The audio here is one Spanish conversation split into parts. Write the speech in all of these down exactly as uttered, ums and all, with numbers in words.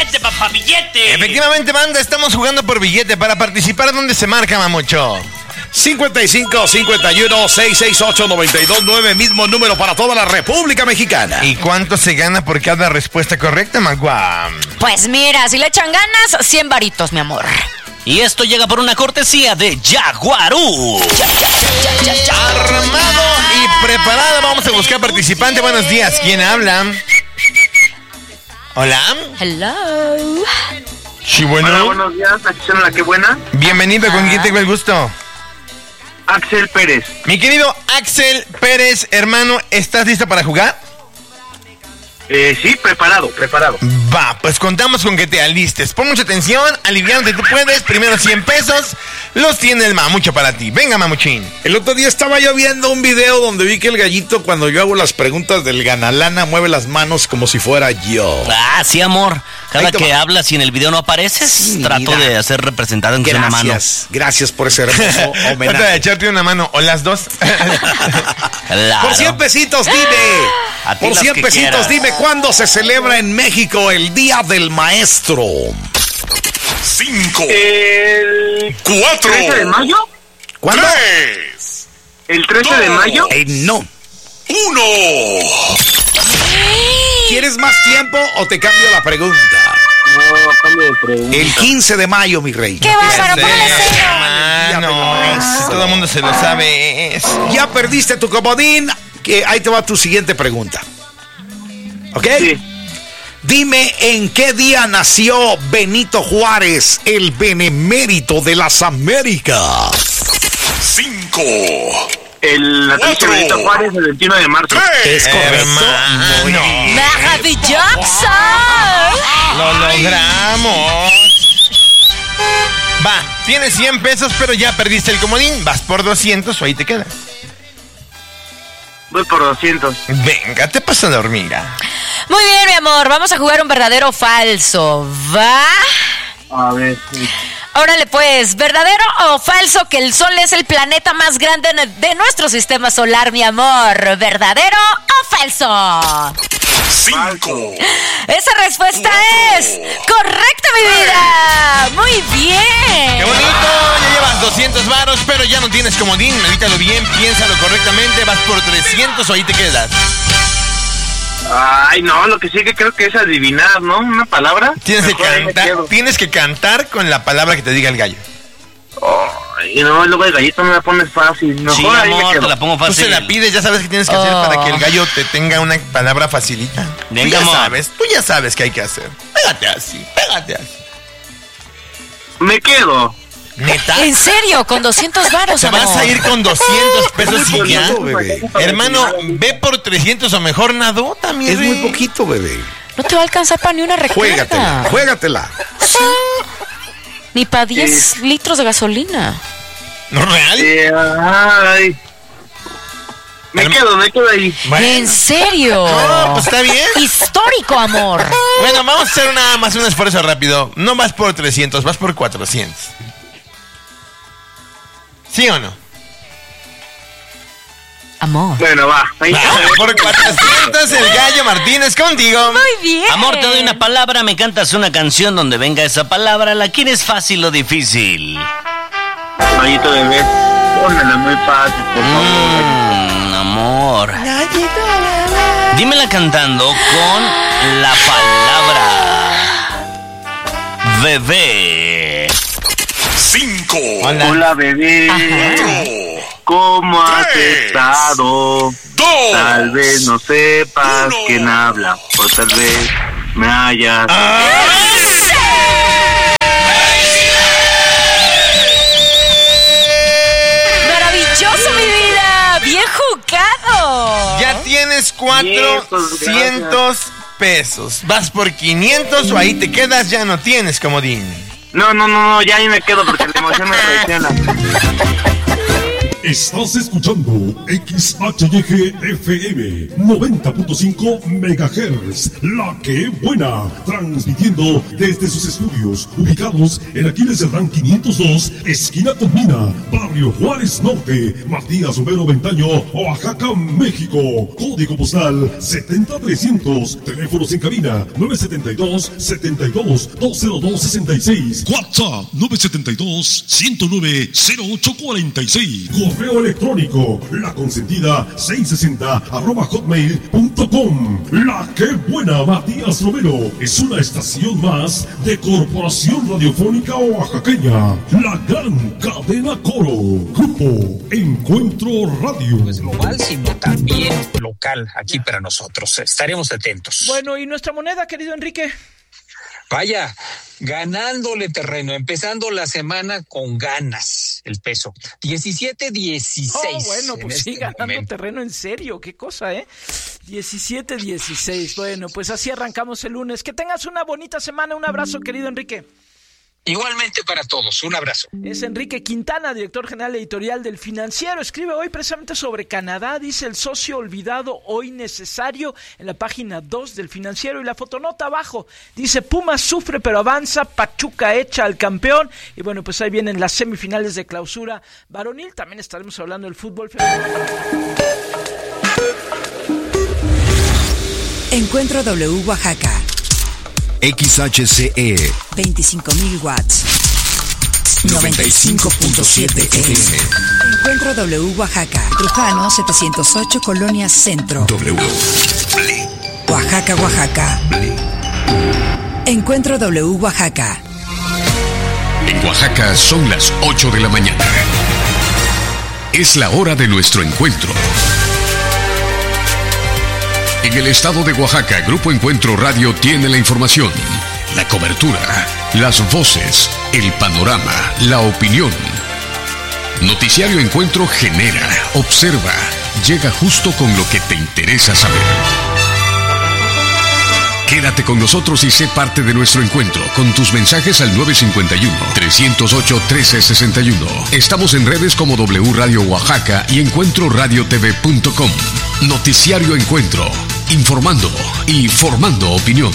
billete, papá, billete. Efectivamente, banda, estamos jugando por billete. Para participar, ¿dónde se marca, mamucho? cincuenta y cinco, cincuenta y uno, seiscientos sesenta y ocho, noventa y dos nueve, mismo número para toda la República Mexicana. ¿Y cuánto se gana por cada respuesta correcta, Magua? Pues mira, si le echan ganas, cien varitos, mi amor. Y esto llega por una cortesía de Jaguarú. Armado y preparado, vamos a buscar participante. Buenos días, ¿quién habla? Hola. Hello. Sí, bueno. Hola, buenos días, aquí son la que buena. Bienvenido, ¿con quién tengo el gusto? Axel Pérez. Mi querido Axel Pérez, hermano, ¿estás listo para jugar? Eh, sí, preparado, preparado. Va, pues contamos con que te alistes. Pon mucha atención, aliviándote, tú puedes. Primero cien pesos, los tiene el mamucho para ti. Venga, mamuchín. El otro día estaba yo viendo un video donde vi que el gallito, cuando yo hago las preguntas del ganalana, mueve las manos como si fuera yo. Ah, sí, amor. Cada Ahí te que va. hablas y en el video no apareces, Sí, trato mira. de hacer representado en una mano. Gracias, gracias por ese hermoso Trata de homenaje. echarte una mano, o las dos. Claro. Por cien pesitos, dime. A ti Por las cien que pesitos, quieras. dime cuándo se celebra en México el Día del Maestro. Cinco, El cuatro, trece de mayo. ¿Cuándo? tres, El trece de mayo. Eh, no. uno. ¿Quieres más tiempo o te cambio la pregunta? No, cambio de pregunta. El quince de mayo, mi rey. ¡Qué bárbaro! ¡Póngale cero! Hermano, todo el mundo se lo sabe. Ya perdiste tu comodín. Que ahí te va tu siguiente pregunta. ¿Ok? Sí. Dime en qué día nació Benito Juárez, el benemérito de las Américas. Cinco, El la triste Cuatro. Benito Juárez, el veintiuno de marzo. tres, Es correcto. Hermano, ¡Maravilloso! lo logramos. Va, tienes cien pesos, pero ya perdiste el comodín. Vas por doscientos o ahí te quedas. Voy por doscientos. Venga, te pasa la hormiga. Muy bien, mi amor, vamos a jugar un verdadero o falso, ¿va? A ver, sí. Órale pues, ¿verdadero o falso que el Sol es el planeta más grande de nuestro sistema solar, mi amor? ¿Verdadero o falso? cinco, Esa respuesta es correcta, mi vida. Muy ¡Qué bien. bonito! Ya llevas doscientos varos, pero ya no tienes comodín. Medítalo bien, piénsalo correctamente. Vas por trescientos o ahí te quedas. Ay, no, lo que sí que creo que es adivinar, ¿no? Una palabra. Tienes que Mejor ahí me cantar, quedo. tienes que cantar con la palabra que te diga el gallo. Ay, no, luego el gallito no me pones fácil. Mejor Sí, ahí me amor, quedo. te la pongo Tú se fácil. la pides, ya sabes qué tienes que hacer Oh. para que el gallo te tenga una palabra facilita. Venga, tú ya amor. sabes, tú ya sabes qué hay que hacer. Pégate así, pégate así. Me quedo. ¿Neta? En serio, con doscientos varos, Te amor. vas a ir con doscientos pesos y ya. poquito, bebé. Hermano, ve por trescientos o mejor nadota, mi Es rey. muy poquito, bebé. No te va a alcanzar para ni una Juégatela, recarga. juégatela. Ni para diez litros de gasolina. ¿No real? Eh, ay. Me Herma- quedo, me quedo ahí. Bueno. ¿En serio? No, pues está bien. Histórico, amor. Bueno, vamos a hacer nada más un esfuerzo rápido. No vas por trescientos, vas por cuatrocientos. ¿Sí o no? Amor. Bueno, va. Ahí Va, por cuatrocientos el gallo Martínez contigo. Muy bien. Amor, te doy una palabra, me cantas una canción donde venga esa palabra. ¿La quieres fácil o difícil? Gallito bebé, pónmela muy fácil, por favor. Mm, amor. Dímela cantando con la palabra bebé. cinco, Hola. Hola bebé, cuatro, ¿cómo has Tres. estado? dos, Tal vez no sepas Uno. quién habla, o tal vez me hayas... Maravilloso, mi vida. Bien jugado. Ya tienes cuatrocientos pesos. Vas por quinientos o ahí te quedas, ya no tienes comodín. No, no, no, no, ya ahí me quedo porque la emoción me traiciona. Estás escuchando X H Y G F M noventa punto cinco megahertz, La Que Buena, transmitiendo desde sus estudios ubicados en Aquiles Cerdán quinientos dos, esquina con Mina, Barrio Juárez Norte, Matías Romero Ventaño, Oaxaca, México. Código postal setenta mil trescientos, teléfonos en cabina nueve siete dos, setenta y dos, dos cero dos sesenta y seis, WhatsApp nueve siete dos, ciento nueve, cero ocho cuarenta y seis. Correo electrónico, la consentida seiscientos sesenta arroba hotmail punto com. La Que Buena, Matías Romero, es una estación más de Corporación Radiofónica Oaxaqueña, la gran cadena Coro. Grupo Encuentro Radio. No es global, sino también local, aquí para nosotros. Estaremos atentos. Bueno, ¿y nuestra moneda, querido Enrique? Vaya, ganándole terreno, empezando la semana con ganas, el peso. diecisiete dieciséis. Oh, bueno, pues sí, este ganando momento. terreno en serio, qué cosa, ¿eh? diecisiete dieciséis. Bueno, pues así arrancamos el lunes. Que tengas una bonita semana. Un abrazo, querido Enrique. Igualmente para todos, un abrazo. Es Enrique Quintana, director general editorial del Financiero. Escribe hoy precisamente sobre Canadá, dice el socio olvidado hoy necesario, en la página dos del Financiero. Y la fotonota abajo dice: Pumas sufre pero avanza, Pachuca echa al campeón. Y bueno, pues ahí vienen las semifinales de clausura varonil. También estaremos hablando del fútbol femenino. Encuentro W Oaxaca. X H C E veinticinco mil watts. noventa y cinco punto siete F M. Encuentro W Oaxaca. Trujano setecientos ocho, Colonia Centro. W. Oaxaca, Oaxaca. Encuentro W Oaxaca. En Oaxaca son las ocho de la mañana. Es la hora de nuestro encuentro. En el estado de Oaxaca, Grupo Encuentro Radio tiene la información, la cobertura, las voces, el panorama, la opinión. Noticiario Encuentro genera, observa, llega justo con lo que te interesa saber. Quédate con nosotros y sé parte de nuestro encuentro con tus mensajes al nueve cinco uno, tres cero ocho, uno tres seis uno. Estamos en redes como W Radio Oaxaca y encuentro radio t v punto com. Noticiario Encuentro, informando y formando opinión.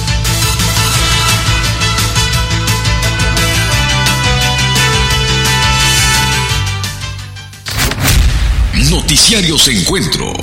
Noticiarios Encuentro.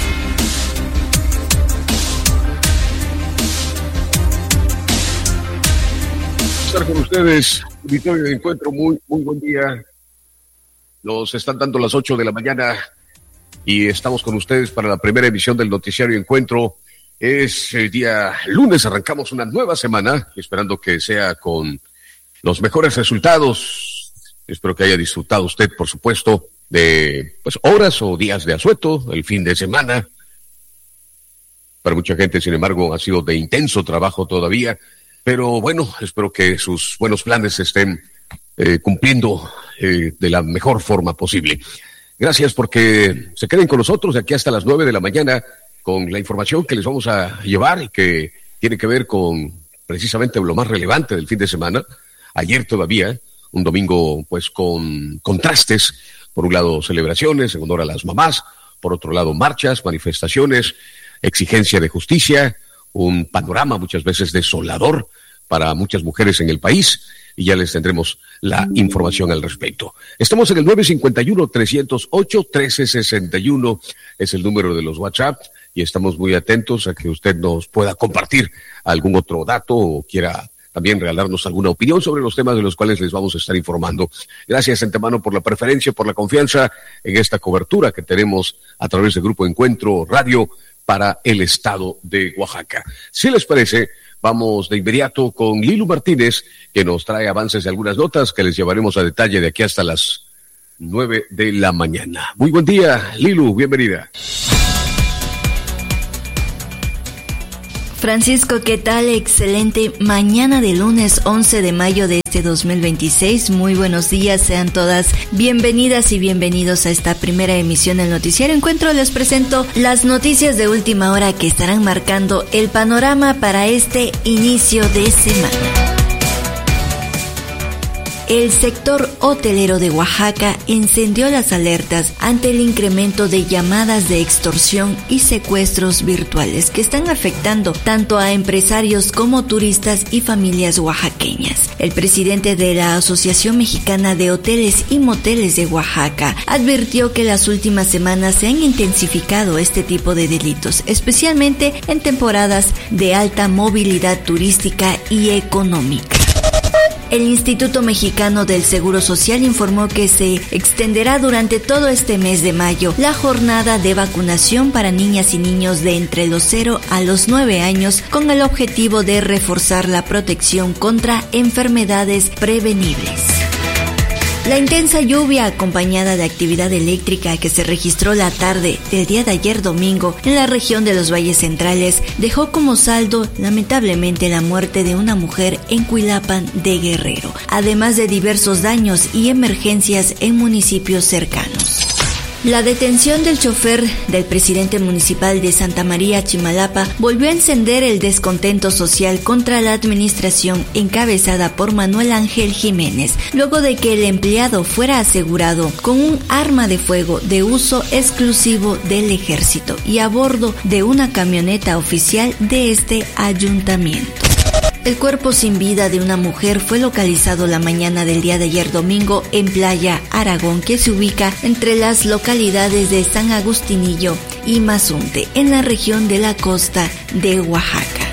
Estar con ustedes, auditorio de Encuentro, muy, muy buen día. Nos están dando las ocho de la mañana y estamos con ustedes para la primera emisión del Noticiario Encuentro. Es el día lunes, arrancamos una nueva semana, esperando que sea con los mejores resultados. Espero que haya disfrutado usted, por supuesto, de pues horas o días de asueto, el fin de semana. Para mucha gente, sin embargo, ha sido de intenso trabajo todavía. Pero bueno, espero que sus buenos planes se estén eh, cumpliendo eh, de la mejor forma posible. Gracias porque se queden con nosotros de aquí hasta las nueve de la mañana con la información que les vamos a llevar y que tiene que ver con precisamente lo más relevante del fin de semana. Ayer todavía, un domingo pues con contrastes. Por un lado celebraciones en honor a las mamás, por otro lado marchas, manifestaciones, exigencia de justicia, un panorama muchas veces desolador para muchas mujeres en el país, y ya les tendremos la información al respecto. Estamos en el nueve cinco uno, tres cero ocho, uno tres seis uno, es el número de los WhatsApp, y estamos muy atentos a que usted nos pueda compartir algún otro dato o quiera también regalarnos alguna opinión sobre los temas de los cuales les vamos a estar informando. Gracias de antemano por la preferencia, por la confianza en esta cobertura que tenemos a través del Grupo Encuentro Radio para el estado de Oaxaca. Si les parece, vamos de inmediato con Lilu Martínez, que nos trae avances de algunas notas que les llevaremos a detalle de aquí hasta las nueve de la mañana. Muy buen día, Lilu, bienvenida. Francisco, ¿qué tal? Excelente mañana de lunes once de mayo de este dos mil veintiséis. Muy buenos días, sean todas bienvenidas y bienvenidos a esta primera emisión del Noticiario Encuentro. Les presento las noticias de última hora que estarán marcando el panorama para este inicio de semana. El sector hotelero de Oaxaca encendió las alertas ante el incremento de llamadas de extorsión y secuestros virtuales que están afectando tanto a empresarios como turistas y familias oaxaqueñas. El presidente de la Asociación Mexicana de Hoteles y Moteles de Oaxaca advirtió que las últimas semanas se han intensificado este tipo de delitos, especialmente en temporadas de alta movilidad turística y económica. El Instituto Mexicano del Seguro Social informó que se extenderá durante todo este mes de mayo la jornada de vacunación para niñas y niños de entre los cero a los nueve años con el objetivo de reforzar la protección contra enfermedades prevenibles. La intensa lluvia acompañada de actividad eléctrica que se registró la tarde del día de ayer domingo en la región de los Valles Centrales dejó como saldo lamentablemente la muerte de una mujer en Cuilapan de Guerrero, además de diversos daños y emergencias en municipios cercanos. La detención del chofer del presidente municipal de Santa María Chimalapa volvió a encender el descontento social contra la administración encabezada por Manuel Ángel Jiménez, luego de que el empleado fuera asegurado con un arma de fuego de uso exclusivo del ejército y a bordo de una camioneta oficial de este ayuntamiento. El cuerpo sin vida de una mujer fue localizado la mañana del día de ayer domingo en Playa Aragón, que se ubica entre las localidades de San Agustinillo y Mazunte, en la región de la costa de Oaxaca.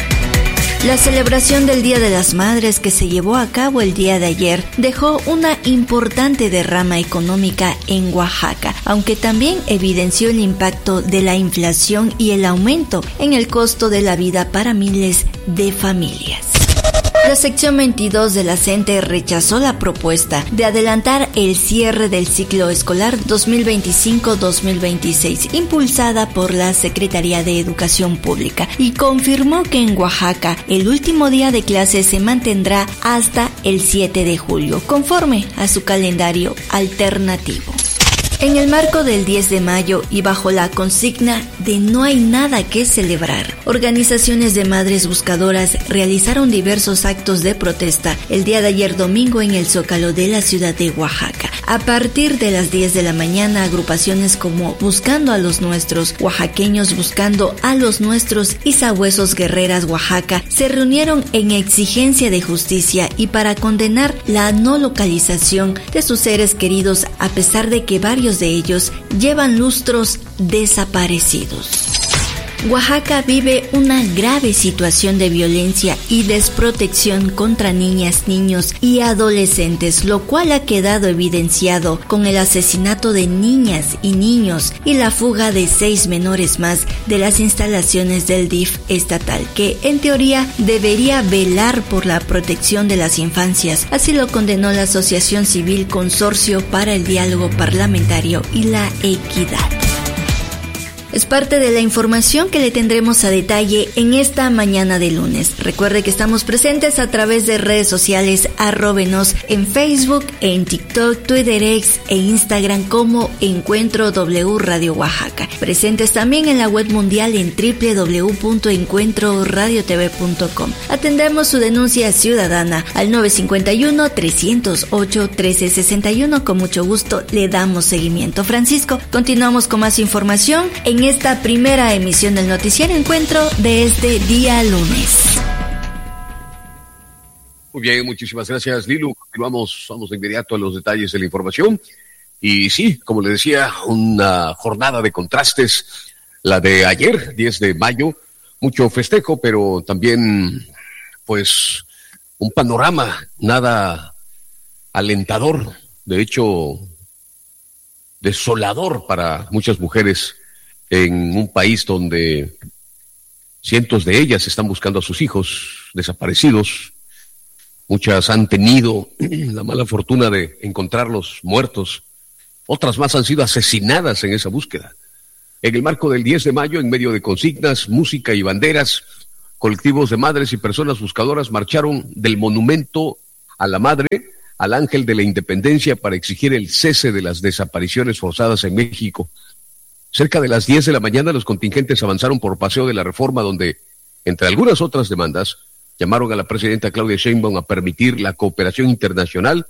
La celebración del Día de las Madres que se llevó a cabo el día de ayer dejó una importante derrama económica en Oaxaca, aunque también evidenció el impacto de la inflación y el aumento en el costo de la vida para miles de familias. La sección veintidós de la CENTE rechazó la propuesta de adelantar el cierre del ciclo escolar dos mil veinticinco dos mil veintiséis, impulsada por la Secretaría de Educación Pública, y confirmó que en Oaxaca el último día de clases se mantendrá hasta el siete de julio, conforme a su calendario alternativo. En el marco del diez de mayo y bajo la consigna de no hay nada que celebrar, organizaciones de madres buscadoras realizaron diversos actos de protesta el día de ayer domingo en el Zócalo de la ciudad de Oaxaca. A partir de las diez de la mañana, agrupaciones como Buscando a los Nuestros, Oaxaqueños Buscando a los Nuestros y Sabuesos Guerreras Oaxaca se reunieron en exigencia de justicia y para condenar la no localización de sus seres queridos, a pesar de que varios de ellos llevan lustros desaparecidos. Oaxaca vive una grave situación de violencia y desprotección contra niñas, niños y adolescentes, lo cual ha quedado evidenciado con el asesinato de niñas y niños y la fuga de seis menores más de las instalaciones del D I F estatal, que en teoría debería velar por la protección de las infancias. Así lo condenó la Asociación Civil Consorcio para el Diálogo Parlamentario y la Equidad. Es parte de la información que le tendremos a detalle en esta mañana de lunes. Recuerde que estamos presentes a través de redes sociales, arróbenos en Facebook, en TikTok, Twitter X e Instagram como Encuentro W Radio Oaxaca. Presentes también en la web mundial en doble u doble u doble u punto encuentro radio t v punto com. Atendemos su denuncia ciudadana al nueve cinco uno, tres cero ocho, uno tres seis uno. Con mucho gusto le damos seguimiento. Francisco, continuamos con más información en esta primera emisión del Noticiero Encuentro de este día lunes. Muy bien, muchísimas gracias, Lilu. Continuamos, vamos de inmediato a los detalles de la información. Y sí, como le decía, una jornada de contrastes, la de ayer, diez de mayo, mucho festejo, pero también, pues, un panorama nada alentador, de hecho, desolador para muchas mujeres en un país donde cientos de ellas están buscando a sus hijos desaparecidos. Muchas han tenido la mala fortuna de encontrarlos muertos. Otras más han sido asesinadas en esa búsqueda. En el marco del diez de mayo, en medio de consignas, música y banderas, colectivos de madres y personas buscadoras marcharon del monumento a la madre al Ángel de la Independencia para exigir el cese de las desapariciones forzadas en México. Cerca de las diez de la mañana, los contingentes avanzaron por Paseo de la Reforma, donde, entre algunas otras demandas, llamaron a la presidenta Claudia Sheinbaum a permitir la cooperación internacional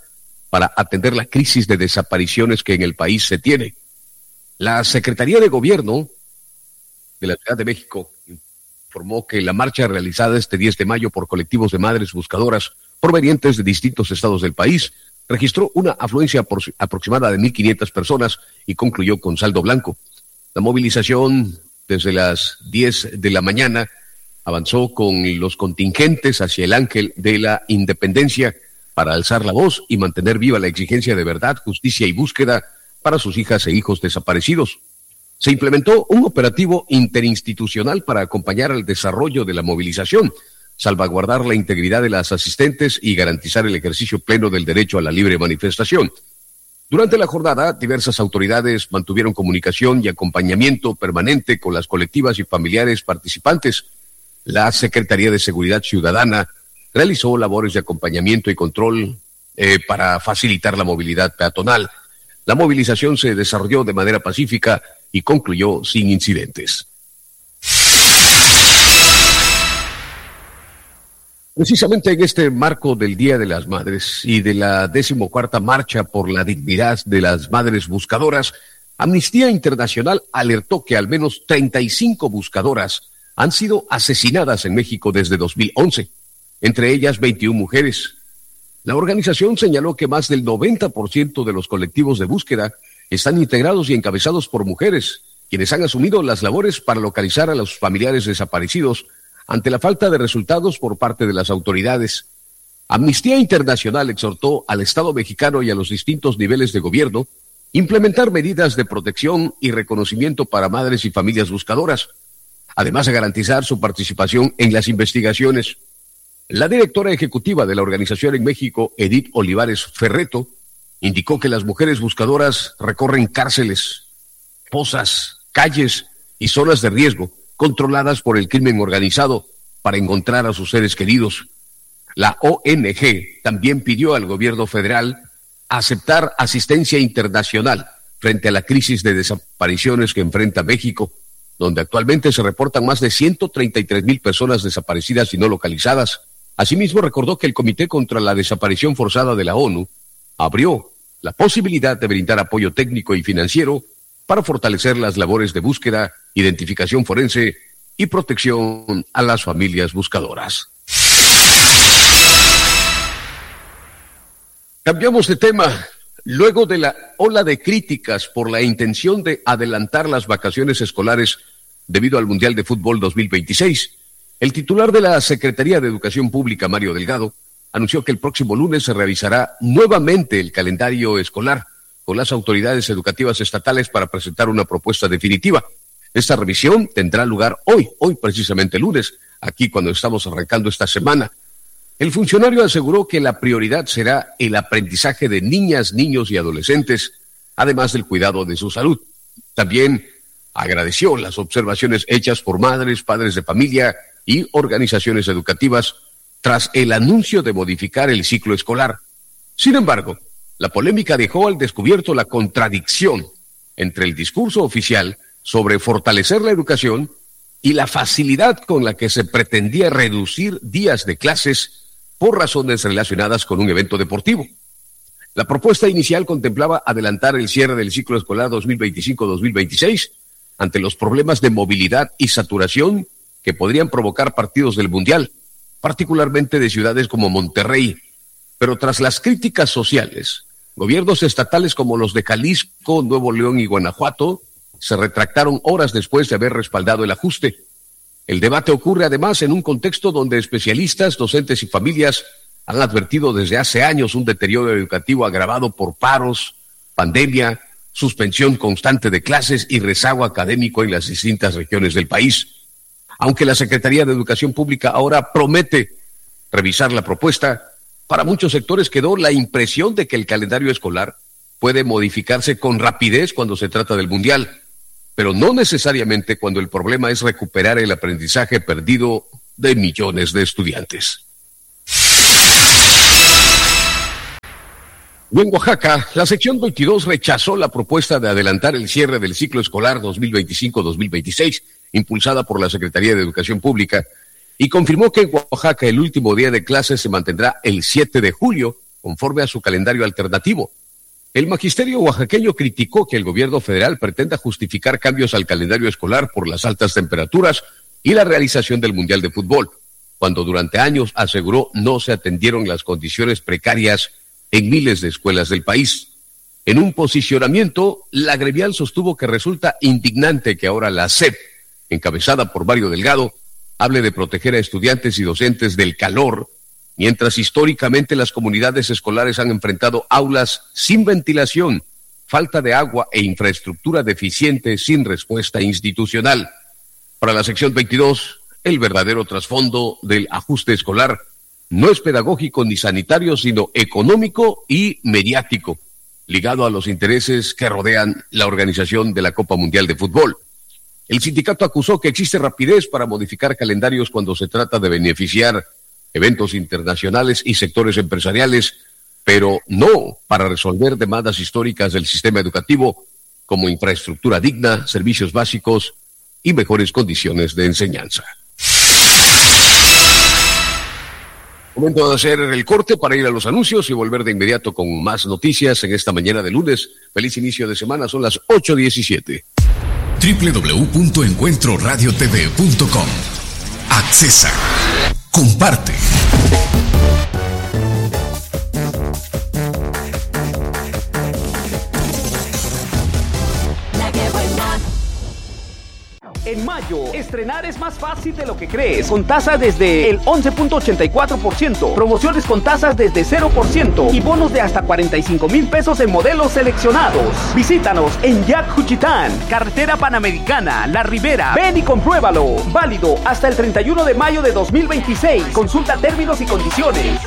para atender la crisis de desapariciones que en el país se tiene. La Secretaría de Gobierno de la Ciudad de México informó que la marcha realizada este diez de mayo por colectivos de madres buscadoras provenientes de distintos estados del país registró una afluencia aproximada de mil quinientas personas y concluyó con saldo blanco. La movilización desde las diez de la mañana avanzó con los contingentes hacia el Ángel de la Independencia para alzar la voz y mantener viva la exigencia de verdad, justicia y búsqueda para sus hijas e hijos desaparecidos. Se implementó un operativo interinstitucional para acompañar al desarrollo de la movilización, salvaguardar la integridad de las asistentes y garantizar el ejercicio pleno del derecho a la libre manifestación. Durante la jornada, diversas autoridades mantuvieron comunicación y acompañamiento permanente con las colectivas y familiares participantes. La Secretaría de Seguridad Ciudadana realizó labores de acompañamiento y control eh, para facilitar la movilidad peatonal. La movilización se desarrolló de manera pacífica y concluyó sin incidentes. Precisamente en este marco del Día de las Madres y de la decimocuarta Marcha por la Dignidad de las Madres Buscadoras, Amnistía Internacional alertó que al menos treinta y cinco buscadoras han sido asesinadas en México desde dos mil once, entre ellas veintiuna mujeres. La organización señaló que más del noventa por ciento de los colectivos de búsqueda están integrados y encabezados por mujeres, quienes han asumido las labores para localizar a los familiares desaparecidos ante la falta de resultados por parte de las autoridades. Amnistía Internacional exhortó al Estado mexicano y a los distintos niveles de gobierno implementar medidas de protección y reconocimiento para madres y familias buscadoras, además de garantizar su participación en las investigaciones. La directora ejecutiva de la organización en México, Edith Olivares Ferreto, indicó que las mujeres buscadoras recorren cárceles, fosas, calles y zonas de riesgo controladas por el crimen organizado para encontrar a sus seres queridos. La O N G también pidió al gobierno federal aceptar asistencia internacional frente a la crisis de desapariciones que enfrenta México, donde actualmente se reportan más de ciento treinta y tres mil personas desaparecidas y no localizadas. Asimismo, recordó que el Comité contra la Desaparición Forzada de la ONU abrió la posibilidad de brindar apoyo técnico y financiero para fortalecer las labores de búsqueda, identificación forense y protección a las familias buscadoras. Cambiamos de tema. Luego de la ola de críticas por la intención de adelantar las vacaciones escolares debido al Mundial de Fútbol dos mil veintiséis, el titular de la Secretaría de Educación Pública, Mario Delgado, anunció que el próximo lunes se revisará nuevamente el calendario escolar con las autoridades educativas estatales para presentar una propuesta definitiva. Esta revisión tendrá lugar hoy, hoy precisamente lunes, aquí cuando estamos arrancando esta semana. El funcionario aseguró que la prioridad será el aprendizaje de niñas, niños y adolescentes, además del cuidado de su salud. También agradeció las observaciones hechas por madres, padres de familia y organizaciones educativas tras el anuncio de modificar el ciclo escolar. Sin embargo, la polémica dejó al descubierto la contradicción entre el discurso oficial sobre fortalecer la educación y la facilidad con la que se pretendía reducir días de clases por razones relacionadas con un evento deportivo. La propuesta inicial contemplaba adelantar el cierre del ciclo escolar dos mil veinticinco dos mil veintiséis ante los problemas de movilidad y saturación que podrían provocar partidos del Mundial, particularmente de ciudades como Monterrey. Pero tras las críticas sociales, gobiernos estatales como los de Jalisco, Nuevo León y Guanajuato se retractaron horas después de haber respaldado el ajuste. El debate ocurre además en un contexto donde especialistas, docentes y familias han advertido desde hace años un deterioro educativo agravado por paros, pandemia, suspensión constante de clases y rezago académico en las distintas regiones del país. Aunque la Secretaría de Educación Pública ahora promete revisar la propuesta, para muchos sectores quedó la impresión de que el calendario escolar puede modificarse con rapidez cuando se trata del Mundial, pero no necesariamente cuando el problema es recuperar el aprendizaje perdido de millones de estudiantes. Y en Oaxaca, la sección veintidós rechazó la propuesta de adelantar el cierre del ciclo escolar dos mil veinticinco dos mil veintiséis, impulsada por la Secretaría de Educación Pública, y confirmó que en Oaxaca el último día de clases se mantendrá el siete de julio, conforme a su calendario alternativo. El magisterio oaxaqueño criticó que el gobierno federal pretenda justificar cambios al calendario escolar por las altas temperaturas y la realización del Mundial de Fútbol, cuando durante años, aseguró, no se atendieron las condiciones precarias en miles de escuelas del país. En un posicionamiento, la gremial sostuvo que resulta indignante que ahora la S E P, encabezada por Mario Delgado, hable de proteger a estudiantes y docentes del calor, mientras históricamente las comunidades escolares han enfrentado aulas sin ventilación, falta de agua e infraestructura deficiente sin respuesta institucional. Para la sección veintidós, el verdadero trasfondo del ajuste escolar no es pedagógico ni sanitario, sino económico y mediático, ligado a los intereses que rodean la organización de la Copa Mundial de Fútbol. El sindicato acusó que existe rapidez para modificar calendarios cuando se trata de beneficiar eventos internacionales y sectores empresariales, pero no para resolver demandas históricas del sistema educativo como infraestructura digna, servicios básicos y mejores condiciones de enseñanza. Momento de hacer el corte para ir a los anuncios y volver de inmediato con más noticias en esta mañana de lunes. Feliz inicio de semana, son las ocho diecisiete. doble u doble u doble u punto encuentro radio t v punto com. Accesa. Comparte. En mayo, estrenar es más fácil de lo que crees. Con tasas desde el once punto ochenta y cuatro por ciento. Promociones con tasas desde cero por ciento. Y bonos de hasta cuarenta y cinco mil pesos en modelos seleccionados. Visítanos en Yac Juchitán, Carretera Panamericana, La Ribera. Ven y compruébalo. Válido hasta el treinta y uno de mayo de dos mil veintiséis. Consulta términos y condiciones.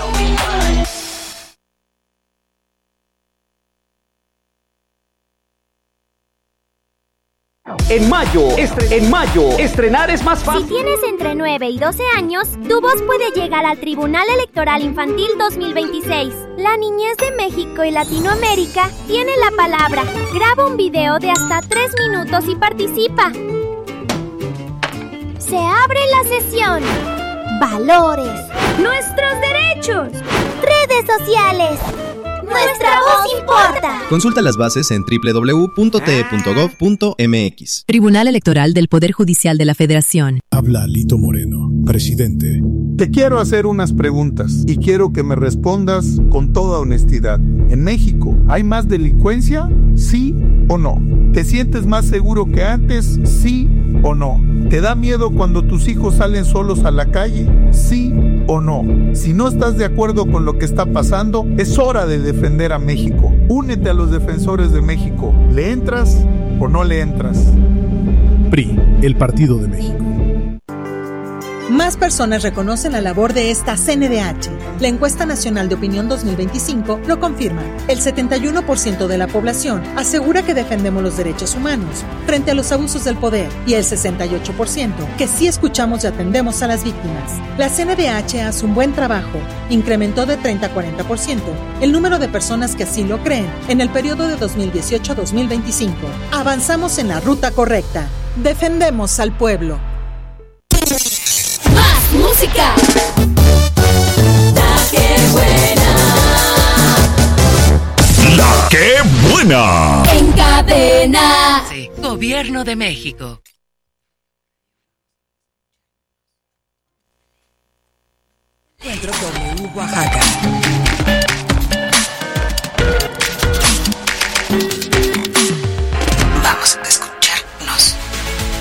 En mayo, estre- en mayo, estrenar es más fácil. Si tienes entre nueve y doce años, tu voz puede llegar al Tribunal Electoral Infantil dos mil veintiséis. La niñez de México y Latinoamérica tiene la palabra. Graba un video de hasta tres minutos y participa. Se abre la sesión. Valores. Nuestros derechos. Redes sociales. Nuestra voz importa. Consulta las bases en doble u doble u doble u punto t e punto gov punto m x. Tribunal Electoral del Poder Judicial de la Federación. Habla Lito Moreno, presidente. Te quiero hacer unas preguntas y quiero que me respondas con toda honestidad. ¿En México hay más delincuencia? ¿Sí o no? ¿Te sientes más seguro que antes? ¿Sí o no? ¿Te da miedo cuando tus hijos salen solos a la calle? ¿Sí o no? Si no estás de acuerdo con lo que está pasando, es hora de defender a México. Únete a los defensores de México. ¿Le entras o no le entras? P R I, el Partido de México. Más personas reconocen la labor de esta C N D H. La encuesta nacional de opinión dos mil veinticinco lo confirma. El setenta y uno por ciento de la población asegura que defendemos los derechos humanos frente a los abusos del poder y el sesenta y ocho por ciento que sí escuchamos y atendemos a las víctimas. La C N D H hace un buen trabajo. Incrementó de treinta a cuarenta por ciento el número de personas que así lo creen en el periodo de dos mil dieciocho a dos mil veinticinco. Avanzamos en la ruta correcta. Defendemos al pueblo. ¡Más música! La que buena. La que buena. En cadena. Sí. Gobierno de México. Encuentro W Oaxaca.